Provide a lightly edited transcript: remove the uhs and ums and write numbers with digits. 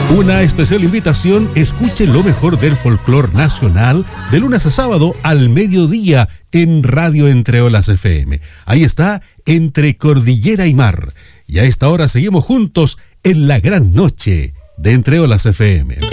Una especial invitación: escuche lo mejor del folclor nacional de lunes a sábado al mediodía en Radio Entre Olas FM. Ahí está, Entre Cordillera y Mar. Y a esta hora seguimos juntos en la gran noche de Entre Olas FM.